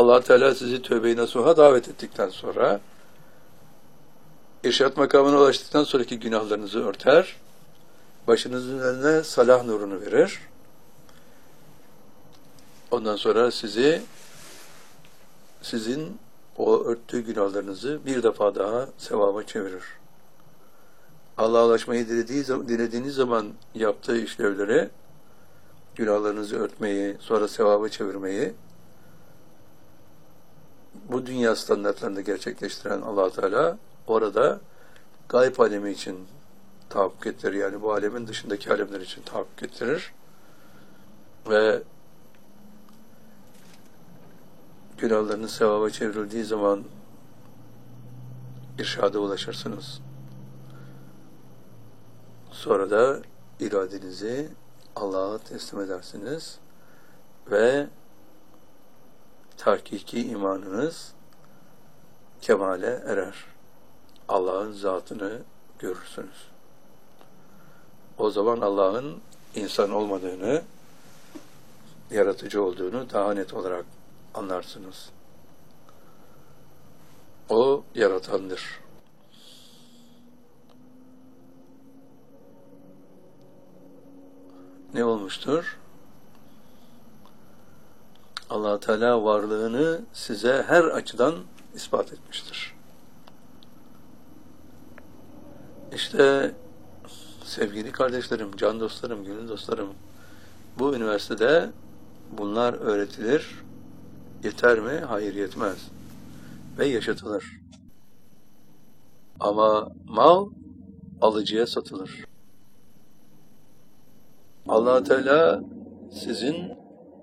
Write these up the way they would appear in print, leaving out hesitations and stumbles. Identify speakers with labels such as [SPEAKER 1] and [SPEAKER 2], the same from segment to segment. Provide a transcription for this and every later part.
[SPEAKER 1] Allah Teala sizi tövbe-i nasuha davet ettikten sonra, irşad makamına ulaştıktan sonraki günahlarınızı örter, başınızın önüne salah nurunu verir. Ondan sonra sizin o örttüğü günahlarınızı bir defa daha sevaba çevirir. Allah'a ulaşmayı dilediğiniz zaman yaptığı işlevleri, günahlarınızı örtmeyi, sonra sevaba çevirmeyi, bu dünya standartlarında gerçekleştiren Allah Teala orada gayb alemi için tahakkuk ettirir. Yani bu alemin dışındaki alemler için tahakkuk ettirir. Ve günahlarınız sevaba çevrildiği zaman irşada ulaşırsınız. Sonra da iradenizi Allah'a teslim edersiniz ve tahkiki imanınız kemale erer. Allah'ın zatını görürsünüz. O zaman Allah'ın insan olmadığını, yaratıcı olduğunu daha net olarak anlarsınız. O yaratandır. Ne olmuştur? Allah Teala varlığını size her açıdan ispat etmiştir. İşte sevgili kardeşlerim, can dostlarım, gönül dostlarım, bu üniversitede bunlar öğretilir. Yeter mi? Hayır, yetmez. Ve yaşatılır. Ama mal alıcıya satılır. Allah Teala sizin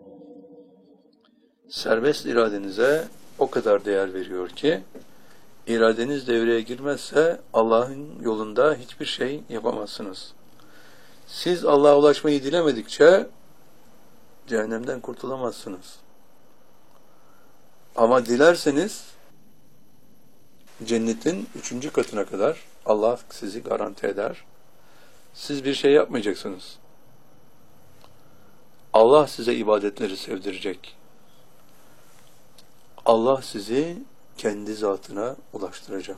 [SPEAKER 1] serbest iradenize o kadar değer veriyor ki, iradeniz devreye girmezse Allah'ın yolunda hiçbir şey yapamazsınız. Siz Allah'a ulaşmayı dilemedikçe cehennemden kurtulamazsınız. Ama dilerseniz cennetin 3. katına kadar Allah sizi garanti eder. Siz bir şey yapmayacaksınız. Allah size ibadetleri sevdirecek. Allah sizi kendi zatına ulaştıracak.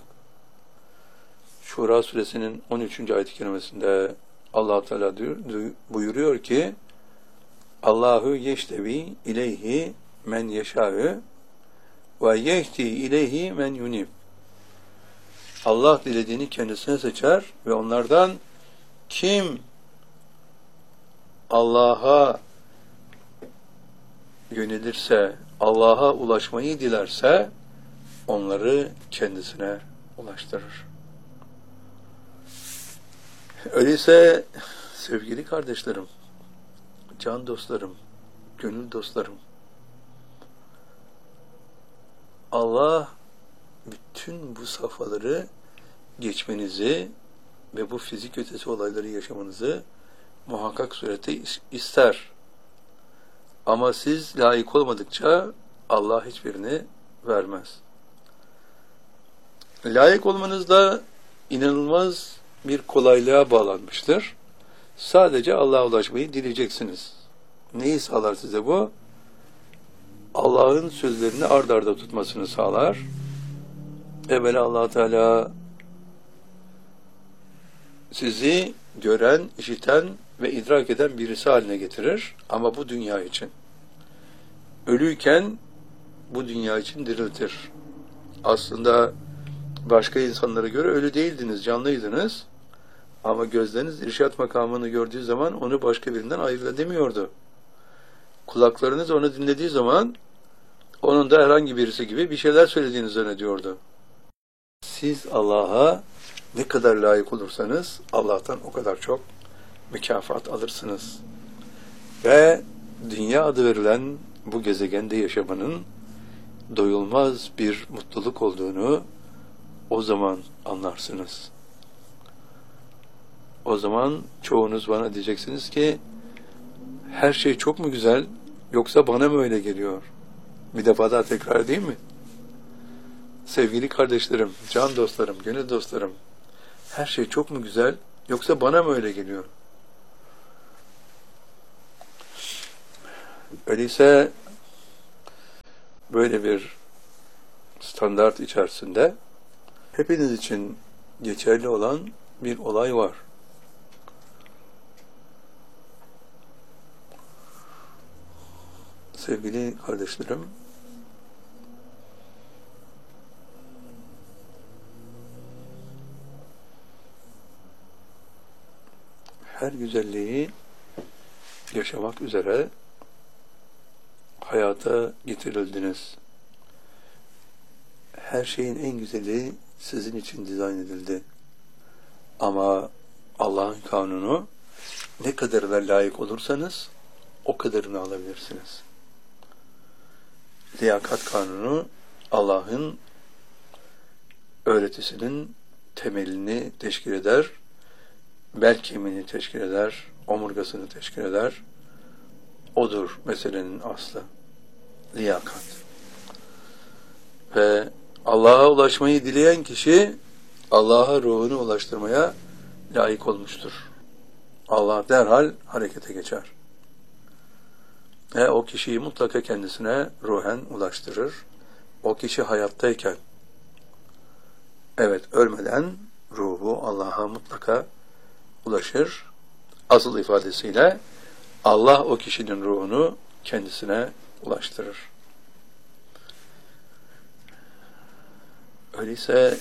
[SPEAKER 1] Şura suresinin 13. ayet-i kerimesinde Allah Teala buyuruyor ki, Allahu yeştevi ileyhi men yeşâ'ü ve yehdi ileyhi men yunib. Allah dilediğini kendisine seçer ve onlardan kim Allah'a yönelirse, Allah'a ulaşmayı dilerse onları kendisine ulaştırır. Öyleyse sevgili kardeşlerim, can dostlarım, gönül dostlarım, Allah bütün bu safhaları geçmenizi ve bu fizik ötesi olayları yaşamanızı muhakkak surette ister. Ama siz layık olmadıkça Allah hiçbirini vermez. Layık olmanız da inanılmaz bir kolaylığa bağlanmıştır. Sadece Allah'a ulaşmayı dileyeceksiniz. Neyi sağlar size bu? Allah'ın sözlerini ard arda tutmasını sağlar. Evvela Allah Teala sizi gören, işiten ve idrak eden birisi haline getirir. Ama bu dünya için. Ölüyken bu dünya için diriltir. Aslında başka insanlara göre ölü değildiniz, canlıydınız. Ama gözleriniz irşad makamını gördüğü zaman onu başka birinden ayırt edemiyordu. Kulaklarınız onu dinlediği zaman onun da herhangi birisi gibi bir şeyler söylediğini zannediyordu. Siz Allah'a ne kadar layık olursanız Allah'tan o kadar çok mükafat alırsınız. Ve dünya adı verilen bu gezegende yaşamanın doyulmaz bir mutluluk olduğunu o zaman anlarsınız. O zaman çoğunuz bana diyeceksiniz ki, her şey çok mu güzel, yoksa bana mı öyle geliyor? Bir defa daha tekrar edeyim mi? Sevgili kardeşlerim, can dostlarım, gönül dostlarım, her şey çok mu güzel, yoksa bana mı öyle geliyor? Öyleyse böyle bir standart içerisinde hepiniz için geçerli olan bir olay var. Sevgili kardeşlerim, her güzelliği yaşamak üzere hayata getirildiniz. Her şeyin en güzeli sizin için dizayn edildi. Ama Allah'ın kanunu, ne kadarına layık olursanız o kadarını alabilirsiniz. Liyakat kanunu Allah'ın öğretisinin temelini teşkil eder, bel kemiğini teşkil eder, omurgasını teşkil eder. Odur meselenin aslı. Liyakat. Ve Allah'a ulaşmayı dileyen kişi Allah'a ruhunu ulaştırmaya layık olmuştur. Allah derhal harekete geçer. Ve o kişiyi mutlaka kendisine ruhen ulaştırır. O kişi hayattayken, evet ölmeden ruhu Allah'a mutlaka ulaşır. Asıl ifadesiyle Allah o kişinin ruhunu kendisine ulaştırır. Öyleyse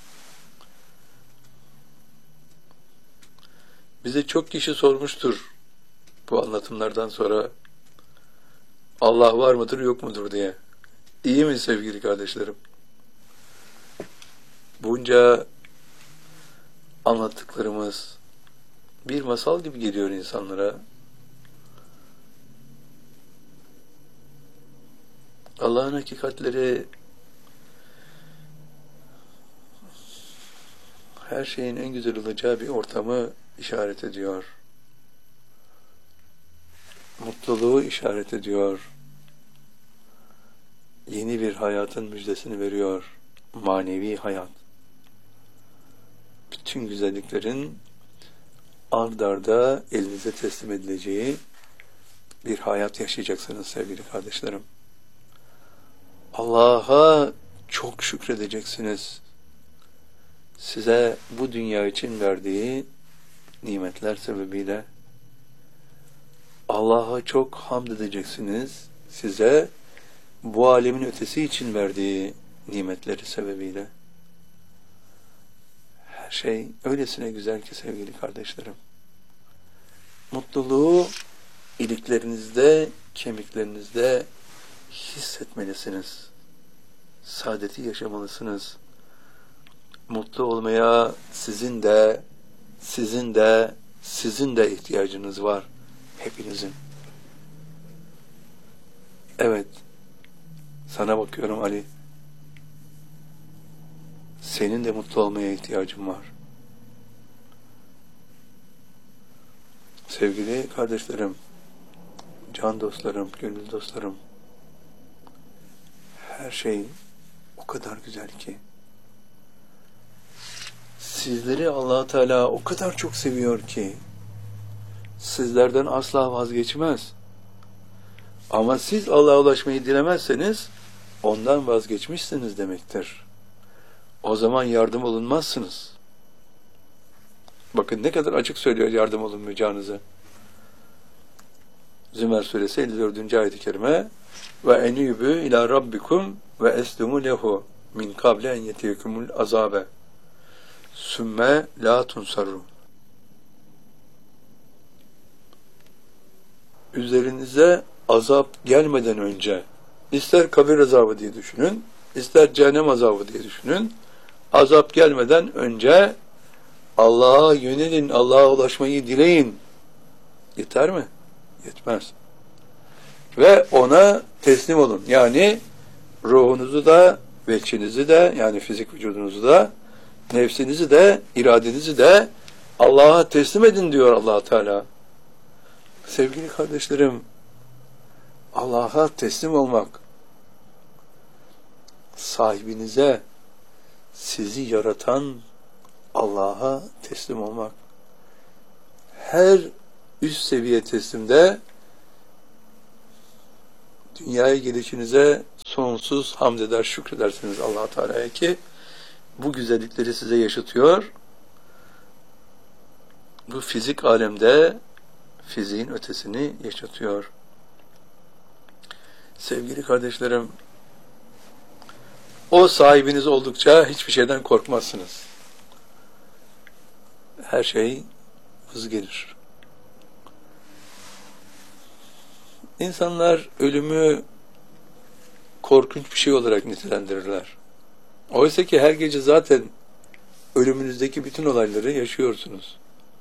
[SPEAKER 1] bize çok kişi sormuştur bu anlatımlardan sonra, Allah var mıdır yok mudur diye. İyi mi sevgili kardeşlerim? Bunca anlattıklarımız bir masal gibi geliyor insanlara. Allah'ın hakikatleri her şeyin en güzel olacağı bir ortamı işaret ediyor. Mutluluğu işaret ediyor. Yeni bir hayatın müjdesini veriyor. Manevi hayat. Bütün güzelliklerin ard arda elinize teslim edileceği bir hayat yaşayacaksınız sevgili kardeşlerim. Allah'a çok şükredeceksiniz. Size bu dünya için verdiği nimetler sebebiyle Allah'a çok hamd edeceksiniz. Size bu alemin ötesi için verdiği nimetleri sebebiyle. Her şey öylesine güzel ki sevgili kardeşlerim. Mutluluğu iliklerinizde, kemiklerinizde hissetmelisiniz. Saadeti yaşamalısınız. Mutlu olmaya sizin de ihtiyacınız var. Hepinizin. Evet. Sana bakıyorum Ali. Senin de mutlu olmaya ihtiyacın var. Sevgili kardeşlerim, can dostlarım, gönül dostlarım, her şey o kadar güzel ki, sizleri Allah Teala o kadar çok seviyor ki, sizlerden asla vazgeçmez. Ama siz Allah'a ulaşmayı dilemezseniz, ondan vazgeçmişsiniz demektir. O zaman yardım olunmazsınız. Bakın ne kadar açık söylüyor yardım olunmayacağınızı. Zümer suresi 54. ayet-i kerime ve enübü ila rabbikum ve eslimu lehu min kable en yetiyekumul azabe sümme la tunsarru. Üzerinize azap gelmeden önce, ister kabir azabı diye düşünün, ister cehennem azabı diye düşünün, azap gelmeden önce Allah'a yönelin, Allah'a ulaşmayı dileyin. Yeter mi? Yetmez. Ve ona teslim olun. Yani ruhunuzu da, veçinizi de, yani fizik vücudunuzu da, nefsinizi de, iradenizi de Allah'a teslim edin diyor Allah Teala. Sevgili kardeşlerim, Allah'a teslim olmak, sahibinize, sizi yaratan Allah'a teslim olmak. Her üst seviye teslimde Dünyaya gelişinize sonsuz hamd eder, şükredersiniz Allah Teala'ya ki bu güzellikleri size yaşatıyor. Bu fizik alemde fiziğin ötesini yaşatıyor. Sevgili kardeşlerim, o sahibiniz oldukça hiçbir şeyden korkmazsınız. Her şey hız gelir. İnsanlar ölümü korkunç bir şey olarak nitelendirirler. Oysa ki her gece zaten ölümünüzdeki bütün olayları yaşıyorsunuz.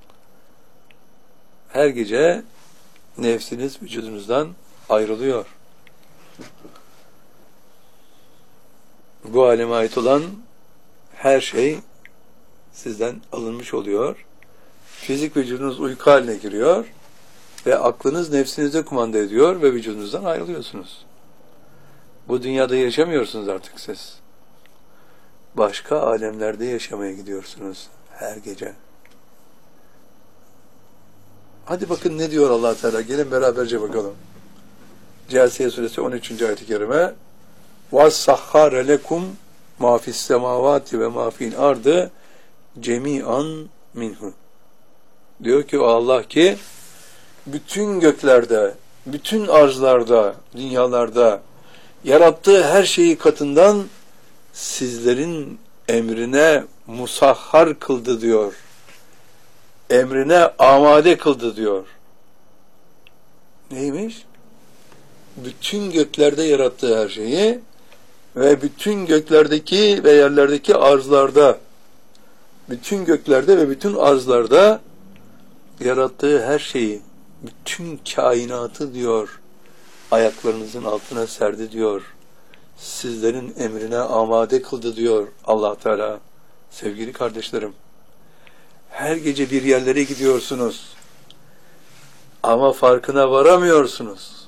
[SPEAKER 1] Her gece nefsiniz vücudunuzdan ayrılıyor. Bu aleme ait olan her şey sizden alınmış oluyor. Fizik vücudunuz uyku haline giriyor ve aklınız nefsinize kumanda ediyor ve vücudunuzdan ayrılıyorsunuz. Bu dünyada yaşamıyorsunuz artık siz. Başka alemlerde yaşamaya gidiyorsunuz her gece. Hadi bakın ne diyor Allah Teala. Gelin beraberce bakalım. Câsiye suresi 13. ayet-i kerime. وَسَخَّرَ لَكُمْ مَا فِي السَّمَاوَاتِ وَمَا فِي الْاَرْضِ جَمِيعًا مِنْهُ. Diyor ki o Allah ki bütün göklerde, bütün arzlarda, dünyalarda yarattığı her şeyi katından sizlerin emrine musahhar kıldı diyor. Emrine amade kıldı diyor. Neymiş? Bütün göklerde yarattığı her şeyi ve bütün göklerdeki ve yerlerdeki arzlarda, bütün göklerde ve bütün arzlarda yarattığı her şeyi, bütün kainatı diyor, ayaklarınızın altına serdi diyor. Sizlerin emrine amade kıldı diyor Allah Teala. Sevgili kardeşlerim, her gece bir yerlere gidiyorsunuz ama farkına varamıyorsunuz.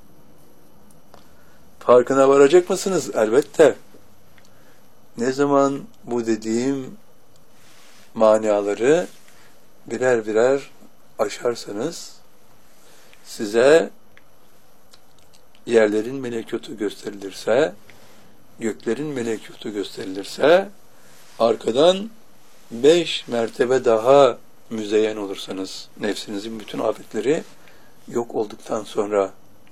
[SPEAKER 1] Farkına varacak mısınız? Elbette. Ne zaman bu dediğim manaları birer birer aşarsanız size yerlerin melekutu gösterilirse, göklerin melekutu gösterilirse, arkadan 5 mertebe daha müzeyyen olursanız, nefsinizin bütün afetleri yok olduktan sonra,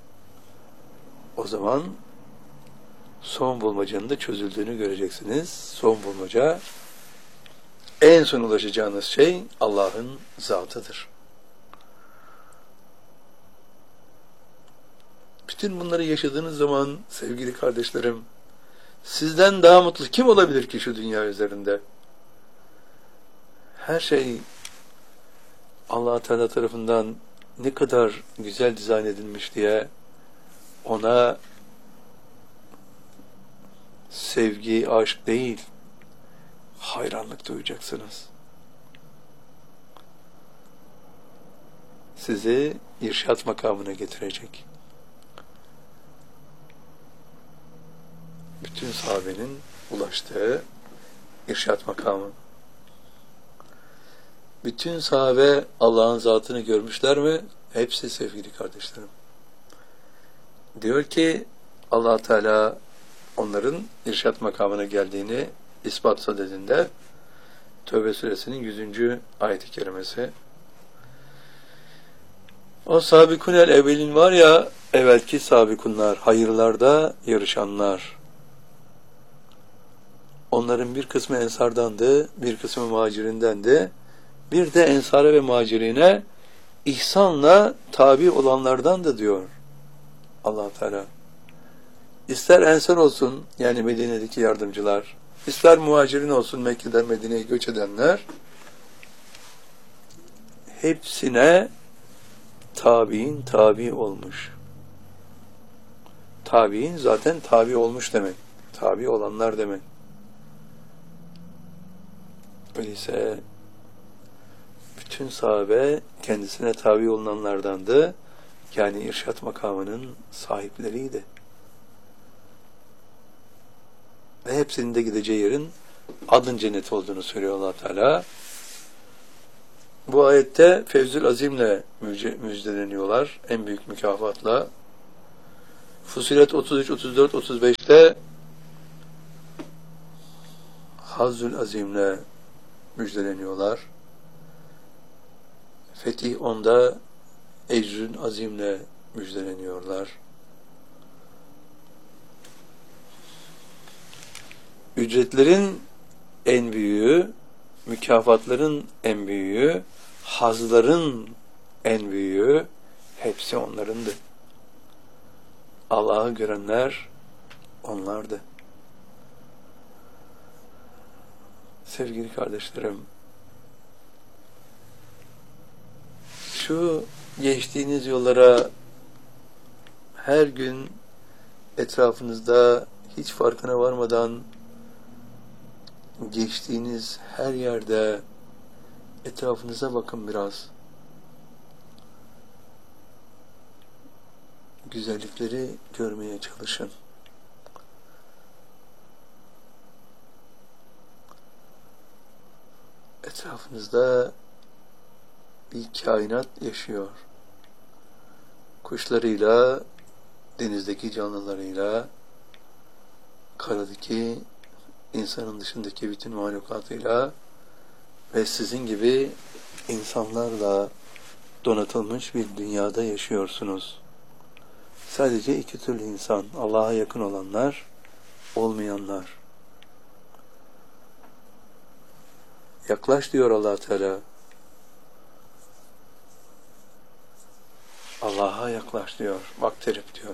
[SPEAKER 1] o zaman son bulmacanın da çözüldüğünü göreceksiniz. Son bulmaca, en son ulaşacağınız şey Allah'ın zatıdır. Bütün bunları yaşadığınız zaman sevgili kardeşlerim, sizden daha mutlu kim olabilir ki şu dünya üzerinde? Her şey Allah Teala tarafından ne kadar güzel dizayn edilmiş diye ona sevgi, aşk değil, hayranlık duyacaksınız. Sizi irşat makamına getirecek. Bütün sahabenin ulaştığı irşat makamı. Bütün sahabe Allah'ın zatını görmüşler mi? Hepsi sevgili kardeşlerim. Diyor ki Allah Teala onların irşat makamına geldiğini ispat sadedinde Tövbe suresinin 100. ayet-i kerimesi. O sabikunel evvelin var ya, evvelki sabikunlar, hayırlarda yarışanlar. Onların bir kısmı ensardandı, bir kısmı muhacirindendi. Bir de ensara ve muhacirine ihsanla tabi olanlardan da diyor Allah Teala. İster ensar olsun, yani Medine'deki yardımcılar, ister muhacirin olsun, Mekke'den Medine'ye göç edenler, hepsine tabi'in tabi olmuş. Tabi'in zaten tabi olmuş demek. Tabi olanlar demek. Öyleyse bütün sahabe kendisine tabi olunanlardandı. Yani irşat makamının sahipleriydi. Ve hepsinin de gideceği yerin adın cennet olduğunu söylüyor Allah Teala. Bu ayette Fevzül Azim'le müjdeleniyorlar. En büyük mükafatla. Fusilet 33, 34, 35'te Hazzül Azim'le müjdeleniyorlar. Fetih 10'da Ecrün Azim'le müjdeleniyorlar. Ücretlerin en büyüğü, mükafatların en büyüğü, hazların en büyüğü hepsi onlarındı. Allah'ı görenler onlardı. Sevgili kardeşlerim, şu geçtiğiniz yollara her gün etrafınızda hiç farkına varmadan geçtiğiniz her yerde etrafınıza bakın biraz. Güzellikleri görmeye çalışın. Etrafınızda bir kainat yaşıyor. Kuşlarıyla, denizdeki canlılarıyla, karadaki insanın dışındaki bütün mahlukatıyla ve sizin gibi insanlarla donatılmış bir dünyada yaşıyorsunuz. Sadece iki türlü insan, Allah'a yakın olanlar, olmayanlar. Yaklaş diyor Allah Teala. Allah'a yaklaş diyor, vakterip diyor.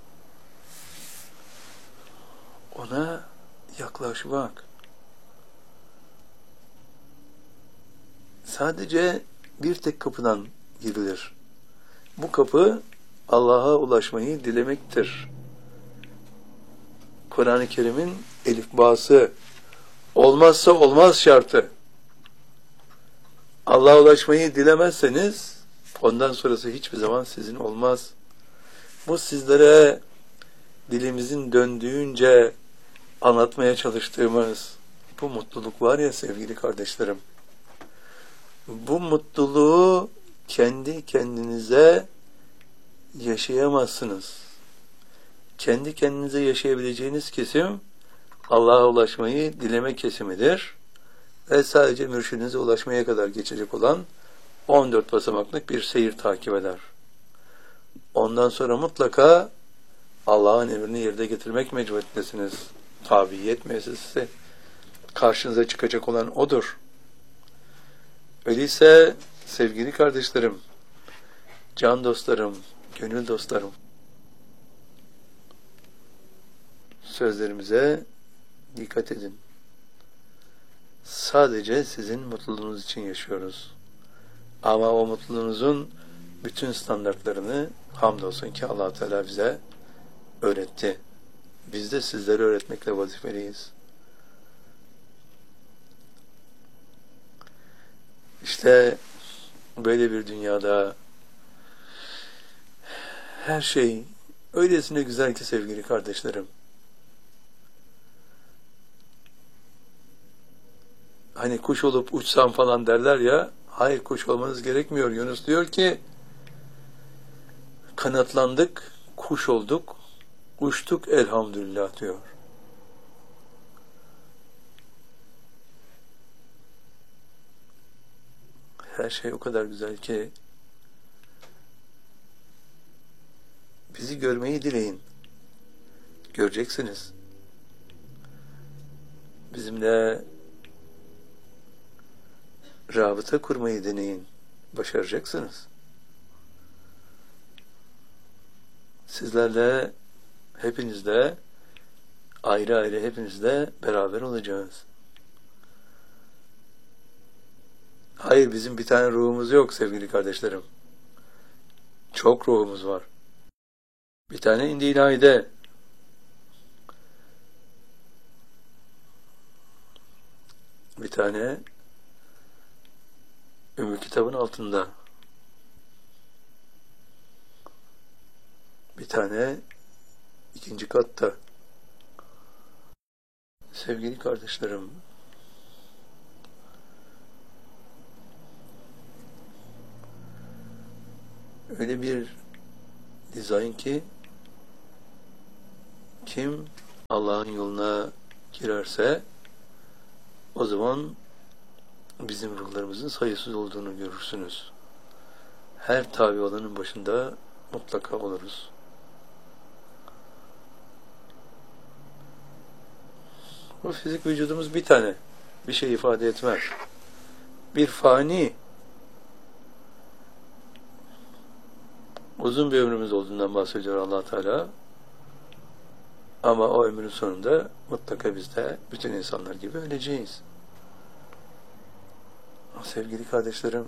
[SPEAKER 1] Ona yaklaş bak. Sadece bir tek kapıdan girilir. Bu kapı Allah'a ulaşmayı dilemektir. Kur'an-ı Kerim'in elifbası, olmazsa olmaz şartı. Allah'a ulaşmayı dilemezseniz ondan sonrası hiçbir zaman sizin olmaz. Bu sizlere dilimizin döndüğünce anlatmaya çalıştığımız bu mutluluk var ya sevgili kardeşlerim. Bu mutluluğu kendi kendinize yaşayamazsınız. Kendi kendinize yaşayabileceğiniz kesim Allah'a ulaşmayı dileme kesimidir. Ve sadece mürşidinize ulaşmaya kadar geçecek olan 14 basamaklık bir seyir takip eder. Ondan sonra mutlaka Allah'ın emrini yerine getirmek mecburiyetindesiniz. Tabiyet müessesesi karşınıza çıkacak olan odur. Öyleyse sevgili kardeşlerim, can dostlarım, gönül dostlarım, sözlerimize dikkat edin. Sadece sizin mutluluğunuz için yaşıyoruz. Ama o mutluluğunuzun bütün standartlarını hamdolsun ki Allah Teala bize öğretti. Biz de sizlere öğretmekle vazifeliyiz. İşte böyle bir dünyada her şey öylesine güzel ki sevgili kardeşlerim. Hani kuş olup uçsam falan derler ya, hayır kuş olmanız gerekmiyor. Yunus diyor ki, kanatlandık, kuş olduk, uçtuk elhamdülillah diyor. Her şey o kadar güzel ki, bizi görmeyi dileyin. Göreceksiniz. Bizimle rabıta kurmayı deneyin. Başaracaksınız. Sizlerle, hepinizle, ayrı ayrı hepinizle beraber olacağız. Hayır, bizim bir tane ruhumuz yok sevgili kardeşlerim. Çok ruhumuz var. Bir tane indi ilahide. Bir tane Ümmü Kitabın altında. Bir tane ikinci katta. Sevgili kardeşlerim, öyle bir dizayn ki Kim Allah'ın yoluna girerse o zaman bizim ruhlarımızın sayısız olduğunu görürsünüz. Her tabi olanın başında mutlaka oluruz. Bu fizik vücudumuz bir tane. Bir şey ifade etmez. Bir fani, uzun bir ömrümüz olduğundan bahsediyor Allah Teala. Ama o ömrün sonunda mutlaka biz de bütün insanlar gibi öleceğiz. Sevgili kardeşlerim,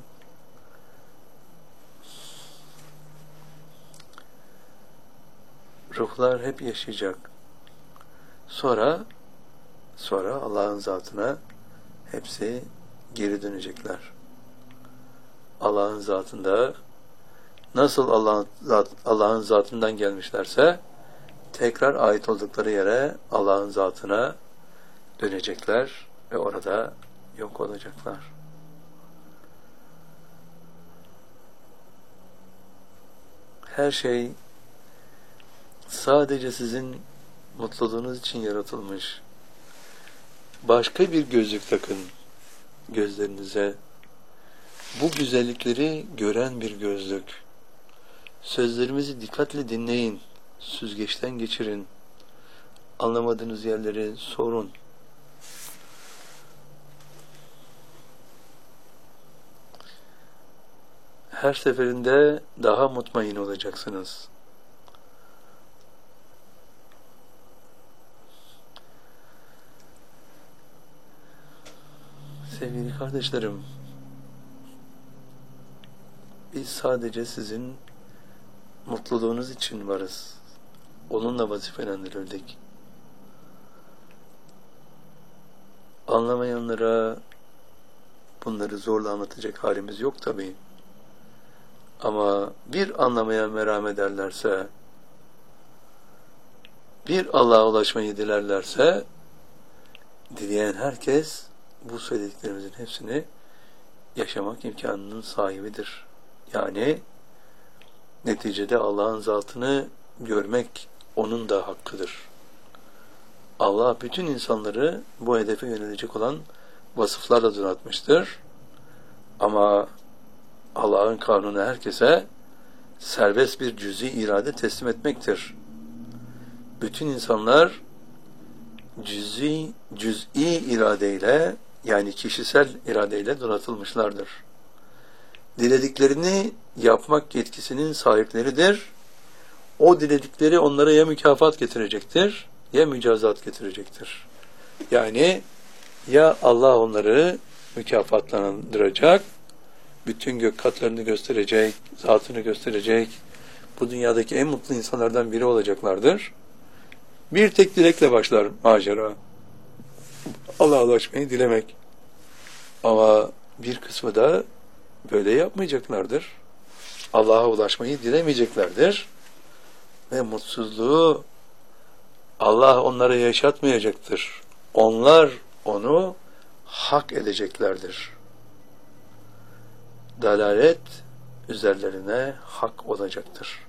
[SPEAKER 1] ruhlar hep yaşayacak. Sonra Allah'ın zatına hepsi geri dönecekler. Allah'ın zatında nasıl Allah'ın zatından gelmişlerse tekrar ait oldukları yere Allah'ın zatına dönecekler ve orada yok olacaklar. Her şey sadece sizin mutluluğunuz için yaratılmış. Başka bir gözlük takın gözlerinize. Bu güzellikleri gören bir gözlük. Sözlerimizi dikkatle dinleyin. Süzgeçten geçirin. Anlamadığınız yerleri sorun. Her seferinde daha mutmain olacaksınız. Sevgili kardeşlerim, biz sadece sizin mutluluğunuz için varız. Onunla vazifelendirildik. Anlamayanlara bunları zorla anlatacak halimiz yok tabii. Ama bir anlamaya merhamet ederlerse, bir Allah'a ulaşmayı dilerlerse, dileyen herkes bu söylediklerimizin hepsini yaşamak imkanının sahibidir. Yani neticede Allah'ın zatını görmek onun da hakkıdır. Allah bütün insanları bu hedefe yönelecek olan vasıflarla donatmıştır. Ama Allah'ın kanunu herkese serbest bir cüz'i irade teslim etmektir. Bütün insanlar cüz'i iradeyle, yani kişisel iradeyle donatılmışlardır. Dilediklerini yapmak yetkisinin sahipleridir. O diledikleri onlara ya mükafat getirecektir, ya mücazat getirecektir. Yani ya Allah onları mükafatlandıracak, bütün gök katlarını gösterecek, zatını gösterecek, bu dünyadaki en mutlu insanlardan biri olacaklardır. Bir tek dilekle başlar macera. Allah'a ulaşmayı dilemek. Ama bir kısmı da böyle yapmayacaklardır. Allah'a ulaşmayı dilemeyeceklerdir. Ve mutsuzluğu Allah onlara yaşatmayacaktır. Onlar onu hak edeceklerdir. Dalalet üzerlerine hak olacaktır.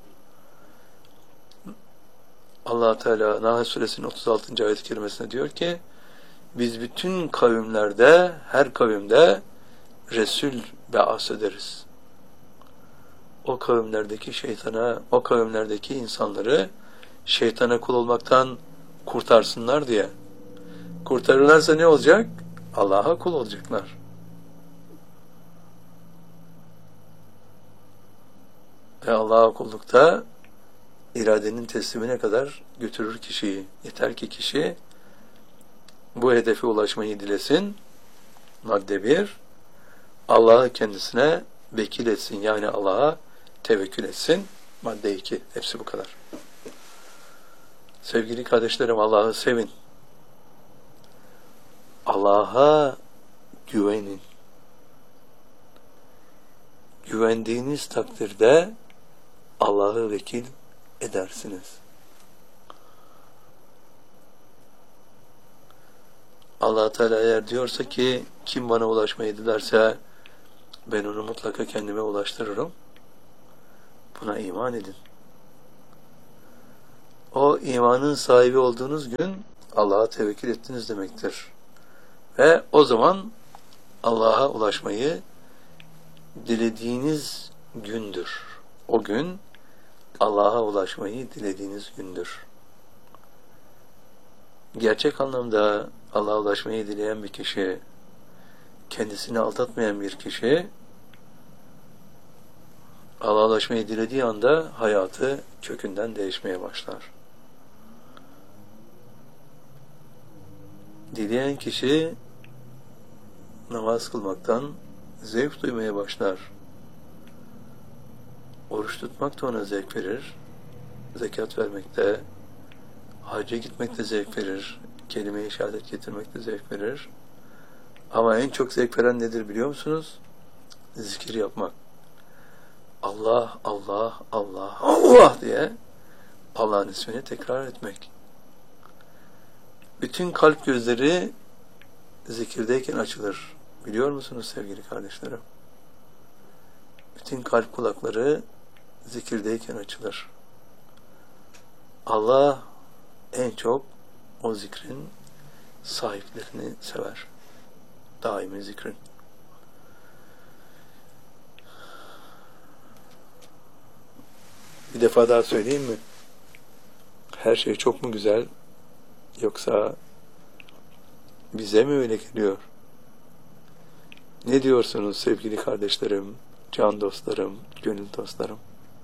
[SPEAKER 1] Allah Teala Nahl Suresinin 36. ayet-i kerimesinde diyor ki, biz bütün kavimlerde, her kavimde Resul be'as ederiz. O kavimlerdeki insanları şeytana kul olmaktan kurtarsınlar diye. Kurtarırlarsa ne olacak? Allah'a kul olacaklar. Ve Allah'a kullukta iradenin teslimine kadar götürür kişiyi. Yeter ki kişi bu hedefe ulaşmayı dilesin. Madde 1. Allah'ı kendisine vekil etsin. Yani Allah'a tevekkül etsin. Madde 2. Hepsi bu kadar. Sevgili kardeşlerim, Allah'ı sevin. Allah'a güvenin. Güvendiğiniz takdirde Allah'ı vekil edersiniz. Allah Teala eğer diyorsa ki kim bana ulaşmayı dilerse ben onu mutlaka kendime ulaştırırım. Buna iman edin. o imanın sahibi olduğunuz gün Allah'a tevekkül ettiniz demektir. Ve o zaman Allah'a ulaşmayı dilediğiniz gündür. O gün Allah'a ulaşmayı dilediğiniz gündür. Gerçek anlamda Allah'a ulaşmayı dileyen bir kişi, kendisini aldatmayan bir kişi, Allah'a ulaşmayı dilediği anda hayatı kökünden değişmeye başlar. Dileyen kişi namaz kılmaktan zevk duymaya başlar. Oruç tutmak da ona zevk verir. Zekat vermek de, hacca gitmek de zevk verir. Kelime-i şehadet getirmek de zevk verir. Ama en çok zevk veren nedir biliyor musunuz? Zikir yapmak. Allah, Allah, Allah, Allah diye Allah'ın ismini tekrar etmek. Bütün kalp gözleri zikirdeyken açılır. Biliyor musunuz sevgili kardeşlerim? Bütün kalp kulakları zikirdeyken açılır. Allah en çok o zikrin sahiplerini sever. Daimi zikrin. Bir defa daha söyleyeyim mi? Her şey çok mu güzel? Yoksa bize mi öyle geliyor? Ne diyorsunuz sevgili kardeşlerim, can dostlarım, gönül dostlarım?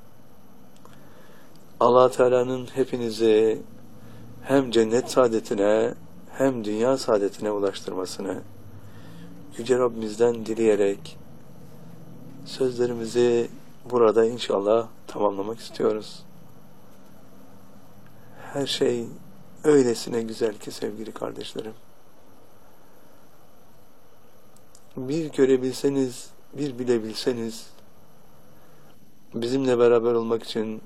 [SPEAKER 1] Allah Teala'nın hepinizi hem cennet saadetine hem dünya saadetine ulaştırmasını Yüce Rabbimizden dileyerek sözlerimizi burada inşallah tamamlamak istiyoruz. Her şey öylesine güzel ki sevgili kardeşlerim. Bir görebilseniz, bir bilebilseniz, bizimle beraber olmak için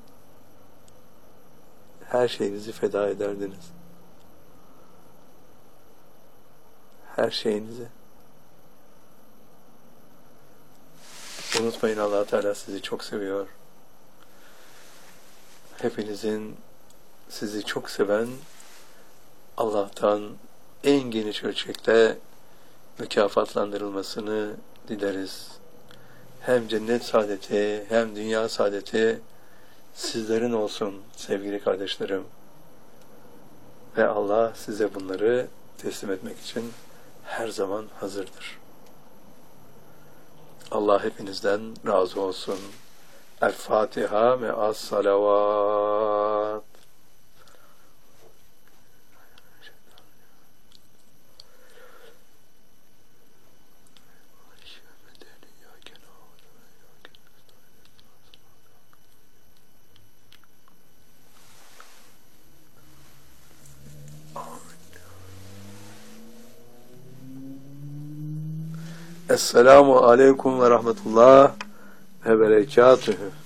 [SPEAKER 1] her şeyinizi feda ederdiniz. Her şeyinizi. Unutmayın, Allah Teala sizi çok seviyor. Hepinizin sizi çok seven Allah'tan en geniş ölçekte mükafatlandırılmasını dileriz. Hem cennet saadeti hem dünya saadeti sizlerin olsun sevgili kardeşlerim. Ve Allah size bunları teslim etmek için her zaman hazırdır. Allah hepinizden razı olsun. El-Fatiha ve as-salavat. Esselamu aleyküm ve rahmetullah ve berekatühü.